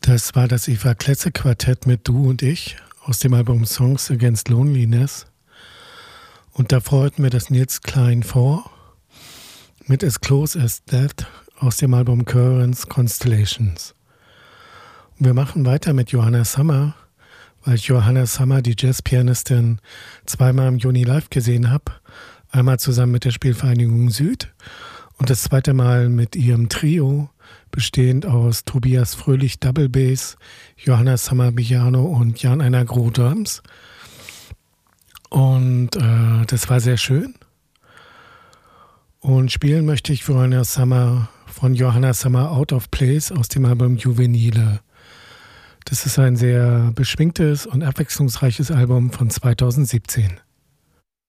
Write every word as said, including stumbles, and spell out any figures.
Das war das Eva Kletze Quartett mit Du und ich aus dem Album Songs Against Loneliness. Und davor hörten wir das Nils Klein vor mit As Close as That aus dem Album Currents Constellations. Und wir machen weiter mit Johanna Summer, weil ich Johanna Summer, die Jazzpianistin, zweimal im Juni live gesehen habe. Einmal zusammen mit der Spielvereinigung Süd und das zweite Mal mit ihrem Trio, bestehend aus Tobias Fröhlich Double Bass, Johanna Summer Piano und Jan Einar Groh Drums. Und äh, das war sehr schön. Und spielen möchte ich Johanna Summer von Johanna Summer Out of Place aus dem Album Juvenile. Das ist ein sehr beschwingtes und abwechslungsreiches Album von zweitausendsiebzehn.